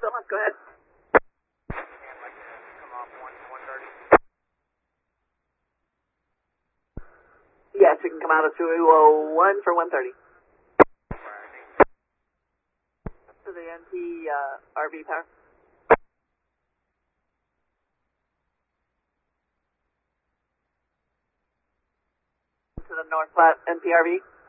so much. Go ahead. And like to come off 130. Yes, you can come out of 201 for 130. To the NT RV power. To the North Platte NPRV.